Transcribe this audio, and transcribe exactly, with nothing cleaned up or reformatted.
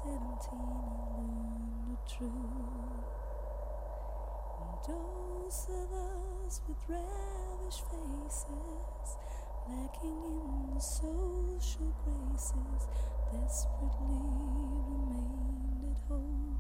seventeen I learned the truth. And those of us with ravish faces, lacking in the social graces, desperately remained at home.